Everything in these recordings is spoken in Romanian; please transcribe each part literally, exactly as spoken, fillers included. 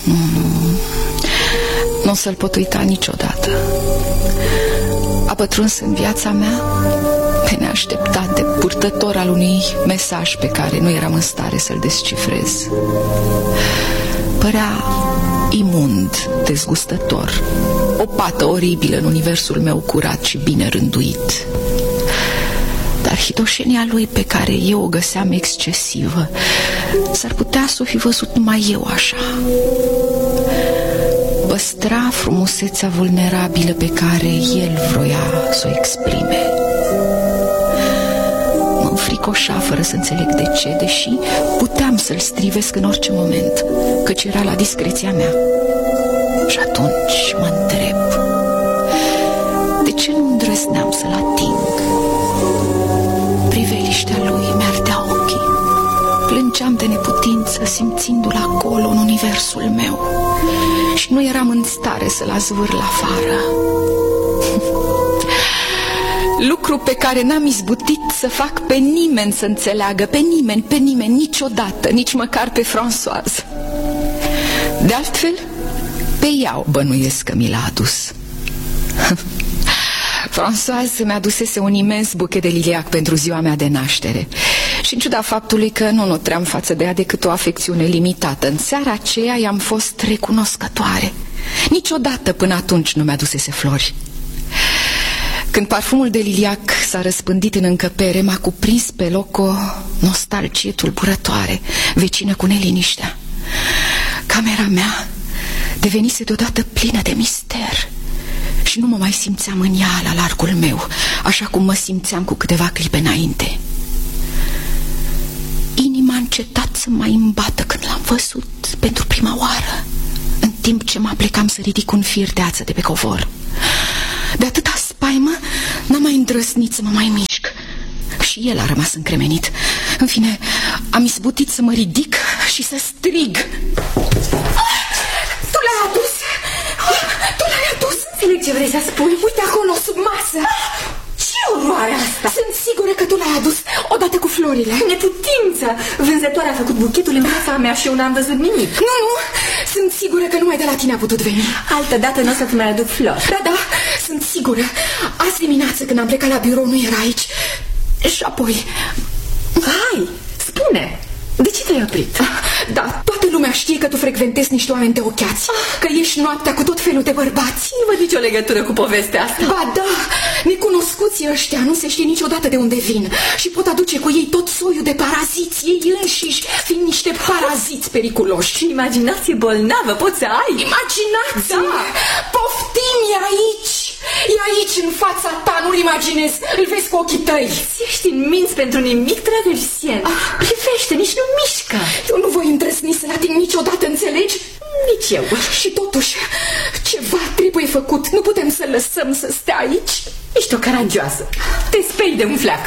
Nu, nu, nu o să-l pot uita niciodată. A pătruns în viața mea pe neașteptate, purtător al unui mesaj pe care nu eram în stare să-l descifrez. Părea imund, dezgustător, o pată oribilă în universul meu curat și bine rânduit. Dar hidoșenia lui, pe care eu o găseam excesivă, s-ar putea să o fi văzut numai eu așa. Păstra frumusețea vulnerabilă pe care el vroia să o exprime. Mă înfricoșa fără să înțeleg de ce, deși puteam să-l strivesc în orice moment, căci era la discreția mea. Și atunci mă întreb, de ce nu îndrăzneam să-l ating? Priveliștea lui mi-ardea ochii. Plângeam de neputință, simțindu-l acolo în universul meu, și nu eram în stare să-l azvârl afară. Lucru pe care n-am izbutit să fac pe nimeni să înțeleagă, pe nimeni, pe nimeni, niciodată, nici măcar pe Françoise. De altfel, pe ea o bănuiesc că mi l-a adus. Françoise mi-a adusese un imens buchet de liliac pentru ziua mea de naștere. Și în ciuda faptului că nu nutream față de ea decât o afecțiune limitată, în seara aceea i-am fost recunoscătoare. Niciodată până atunci nu mi-adusese flori. Când parfumul de liliac s-a răspândit în încăpere, m-a cuprins pe loc o nostalgie tulburătoare, vecină cu neliniștea. Camera mea devenise deodată plină de mister și nu mă mai simțeam în ea la largul meu, așa cum mă simțeam cu câteva clipe înainte. Inima a încetat să mai îmbată când l-am văzut pentru prima oară, în timp ce mă aplecam să ridic un fir de ață de pe covor. De atâta spaimă n-am mai îndrăznit să mă mai mișc și el a rămas încremenit. În fine, am izbutit să mă ridic și să strig. Tu l-ai adus! Tu l-ai adus! Înțeleg ce vrei să spui. Uite acolo, sub masă. Ce oroare asta! Sunt sigură că tu l-ai adus odată cu florile. Neputință! Vânzătoarea a făcut buchetul în fața mea și eu n-am văzut nimic. Nu, nu, sunt sigură că numai de la tine a putut veni. Altă dată nu o să-ți mai aduc flori. Da, da, sunt sigură. Azi dimineață când am plecat la birou nu era aici. Și apoi... Hai, spune! De ce te-ai oprit? Da, toată lumea știe că tu frecventezi niște oameni de ochiați, că ești noaptea cu tot felul de bărbați. Nu văd nicio legătură cu povestea asta. Ba da, necunoscuții ăștia nu se știe niciodată de unde vin și pot aduce cu ei tot soiul de paraziți, ei înșiși fiind niște paraziți periculoși. Și imaginație bolnavă poți să ai. Imaginație? Da. Poftim, e aici. E aici, în fața ta, nu-l imaginezi. Îl vezi cu ochii tăi. Ești în minți pentru nimic, dragă Lucien. Ah. Privește, nici nu mișcă. Eu nu voi îndrăzni să-l ating niciodată, înțelegi? Nici eu. Și totuși, ceva trebuie făcut. Nu putem să lăsăm să stea aici. Ești o caragioasă. Te speri de un fleac.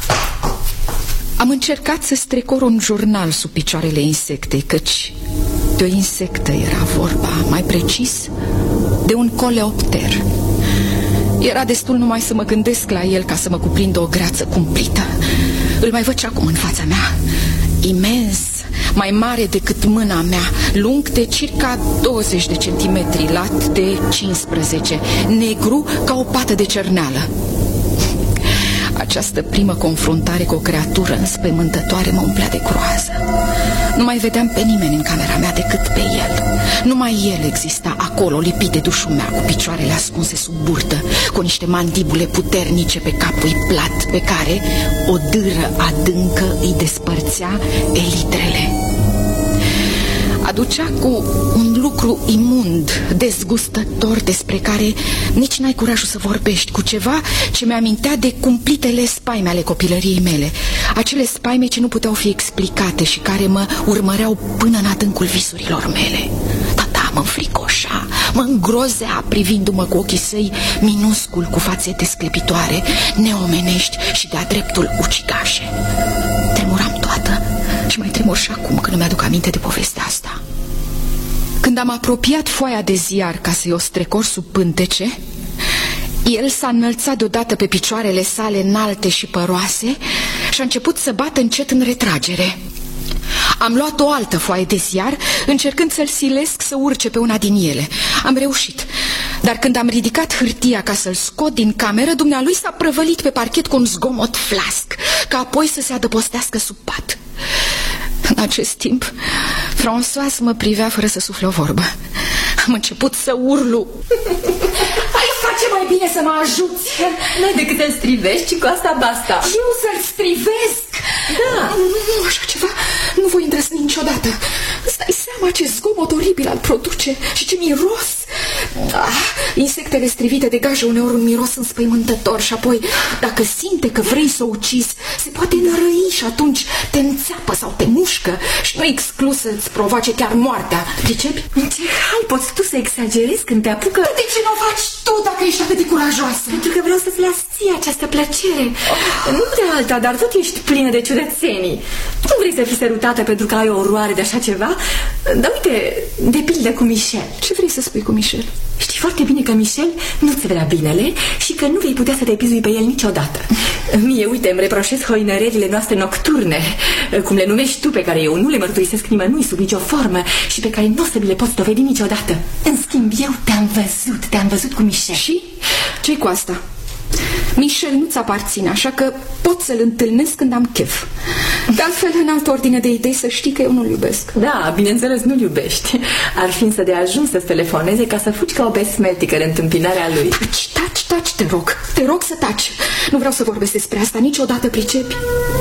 Am încercat să strecor un jurnal sub picioarele insectei, căci de o insectă era vorba, mai precis, de un coleopter. Era destul numai să mă gândesc la el ca să mă cuprindă o greață cumplită. Îl mai văd și acum în fața mea, imens, mai mare decât mâna mea, lung de circa douăzeci de centimetri, lat de cincisprezece, negru ca o pată de cerneală. Această primă confruntare cu o creatură înspăimântătoare mă umplea de groază. Nu mai vedeam pe nimeni în camera mea decât pe el. Numai el exista acolo, lipit de dușul mea, cu picioarele ascunse sub burtă, cu niște mandibule puternice pe capul plat, pe care o dâră adâncă îi despărțea elitrele. Aducea cu un lucru imund, dezgustător, despre care nici n-ai curajul să vorbești, cu ceva ce mi-amintea de cumplitele spaime ale copilăriei mele, acele spaime ce nu puteau fi explicate și care mă urmăreau până în adâncul visurilor mele. Tata mă înfricoșa, mă îngrozea privindu-mă cu ochii săi minuscul, cu fațete sclipitoare, neomenești și de-a dreptul ucigașe. Tremuram toată și mai tremur și acum când îmi aduc aminte de povestea asta. Când am apropiat foaia de ziar ca să-i o strecor sub pântece, el s-a înălțat deodată pe picioarele sale înalte și păroase și a început să bată încet în retragere. Am luat o altă foaie de ziar, încercând să-l silesc să urce pe una din ele. Am reușit, dar când am ridicat hârtia ca să-l scot din cameră, dumnealui s-a prăvălit pe parchet cu un zgomot flasc, ca apoi să se adăpostească sub pat. În acest timp, Françoise mă privea fără să sufle o vorbă. Am început să urlu. Ai face mai bine să mă ajuți. N-ai decât să-l strivești și cu asta basta. Eu să-l strivesc? Da. Nu, așa ceva nu voi îndrăzni niciodată. Îți dai seama ce zgomot oribil al produce și ce miros. Ah, insectele strivite degajă uneori un miros înspăimântător și apoi, dacă simte că vrei să o ucizi, se poate înrăi și atunci te înțeapă sau te mușcă și nu e exclus să-ți provoace chiar moartea. Pricepi? Ce hal poți tu să exagerezi când te apucă? De ce nu o faci tu dacă ești atât de curajoasă? Pentru că vreau să-ți las ție această plăcere. Oh. Nu de alta, dar tot ești plină de ciudățenii. Nu vrei să fii sărutată pentru că ai o oroare de așa ceva? Dar uite, de pildă cu Michel. Ce vrei să spui cu Michel? Știi foarte bine că Michel nu-ți vrea binele și că nu vei putea să te bizui pe el niciodată. Mie, uite, îmi reproșez hoinărerile noastre nocturne, cum le numești tu, pe care eu nu le mărturisesc nimănui sub nicio formă și pe care nu o să mi le poți dovedi niciodată. În schimb, eu te-am văzut, te-am văzut cu Michel. Și? Ce-i cu asta? Michel nu-ți aparține, așa că pot să-l întâlnesc când am chef. De altfel, în altă ordine de idei, să știi că eu nu-l iubesc. Da, bineînțeles, nu-l iubești. Ar fi însă de ajuns să-ți telefoneze ca să fugi ca o besmeltică în întâmpinarea lui. Taci, taci, taci, te rog. Te rog să taci. Nu vreau să vorbesc despre asta niciodată, pricepi?